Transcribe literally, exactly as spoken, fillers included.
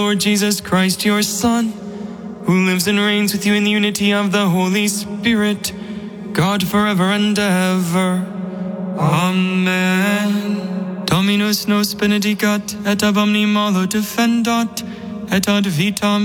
Lord Jesus Christ, your Son, who lives and reigns with you in the unity of the Holy Spirit, God forever and ever. Amen. Dominus nos benedicat, et ab omni malo defendat, et ad vitam